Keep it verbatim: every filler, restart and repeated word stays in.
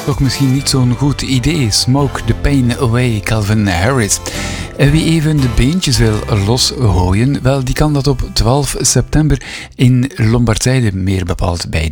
toch misschien niet zo'n goed idee. Smoke the Pain Away, Calvin Harris. En wie even de beentjes wil losgooien, wel, die kan dat op twaalf september in Lombardzijde, meer bepaald bij